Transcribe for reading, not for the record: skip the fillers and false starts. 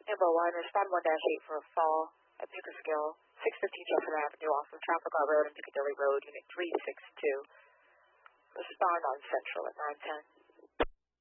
Amber 1, respond 1-8 for a fall at Bucasgill, 615 Jefferson Avenue off of Trafalgar Road and Piccadilly Road, Unit 362. Respond on Central at 910.